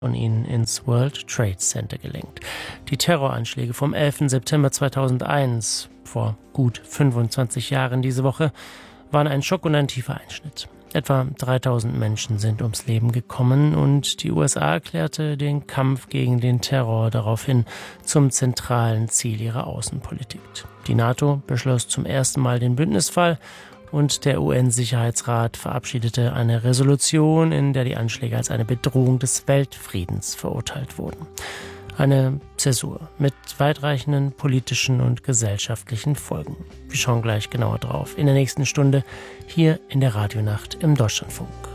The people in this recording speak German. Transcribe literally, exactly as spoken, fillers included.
von ihnen ins World Trade Center gelenkt. Die Terroranschläge vom elften September zweitausendeins, vor gut fünfundzwanzig Jahren diese Woche, waren ein Schock und ein tiefer Einschnitt. Etwa dreitausend Menschen sind ums Leben gekommen und die U S A erklärte den Kampf gegen den Terror daraufhin zum zentralen Ziel ihrer Außenpolitik. Die NATO beschloss zum ersten Mal den Bündnisfall und der U N-Sicherheitsrat verabschiedete eine Resolution, in der die Anschläge als eine Bedrohung des Weltfriedens verurteilt wurden. Eine Zäsur mit weitreichenden politischen und gesellschaftlichen Folgen. Wir schauen gleich genauer drauf in der nächsten Stunde hier in der Radionacht im Deutschlandfunk.